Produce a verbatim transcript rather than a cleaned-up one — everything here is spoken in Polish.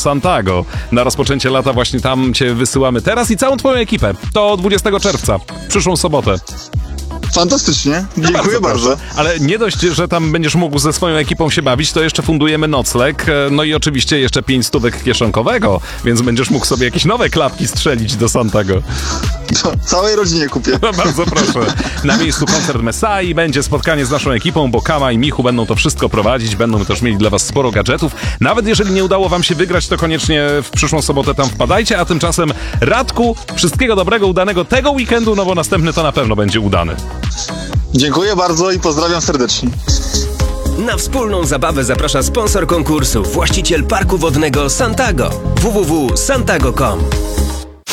Santago. Na rozpoczęcie lata właśnie tam cię wysyłamy teraz i całą twoją ekipę. To dwudziestego czerwca, w przyszłą sobotę. Fantastycznie, No dziękuję bardzo, bardzo. Ale nie dość, że tam będziesz mógł ze swoją ekipą się bawić, to jeszcze fundujemy nocleg, no i oczywiście jeszcze pięć stówek kieszonkowego, więc będziesz mógł sobie jakieś nowe klapki strzelić do Santago. To całej rodzinie kupię. No bardzo proszę. Na miejscu koncert Mesai, będzie spotkanie z naszą ekipą, bo Kama i Michu będą to wszystko prowadzić, będą też mieli dla was sporo gadżetów. Nawet jeżeli nie udało wam się wygrać, to koniecznie w przyszłą sobotę tam wpadajcie, a tymczasem Radku, wszystkiego dobrego, udanego tego weekendu, no bo następny to na pewno będzie udany. Dziękuję bardzo i pozdrawiam serdecznie. Na wspólną zabawę zaprasza sponsor konkursu, właściciel parku wodnego Santago. w w w kropka santago kropka com